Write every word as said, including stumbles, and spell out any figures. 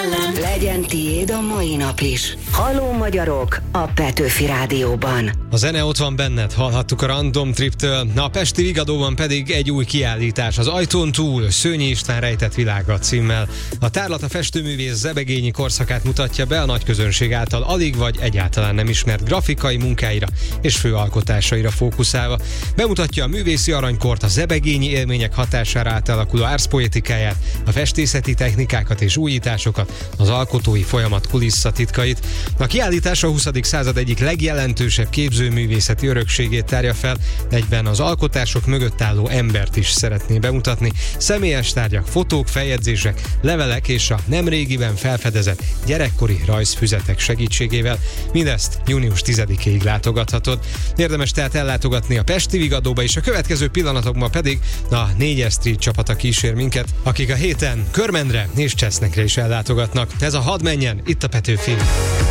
Legyen tiéd a mai nap is. Halló magyarok a Petőfi Rádióban. A zene ott van benned, hallhattuk a Random Triptől, a Pesti Vigadóban pedig egy új kiállítás, az Ajtón túl, Szőnyi István rejtett világa címmel. A tárlat a festőművész zebegényi korszakát mutatja be a nagy közönség által alig vagy egyáltalán nem ismert grafikai munkáira és főalkotásaira fókuszálva. Bemutatja a művészi aranykort, a zebegényi élmények hatására átalakuló árszpoetikáját, a festészeti technikákat és újításokat, az alkotói folyamat kulisszatitkait. A kiállítás a huszadik század egyik legjelentősebb képzőművészeti örökségét tárja fel, egyben az alkotások mögött álló embert is szeretné bemutatni. Személyes tárgyak, fotók, feljegyzések, levelek és a nemrégiben felfedezett gyerekkori rajzfüzetek segítségével. Mindezt június tizedikéig látogathatod. Érdemes tehát ellátogatni a Pesti Vigadóba, és a következő pillanatokban pedig a négyes Street csapata kísér minket, akik a héten Körmendre és Csesznekre is ellátogatnak. Ez a Hadd menjen, itt a Petőfin.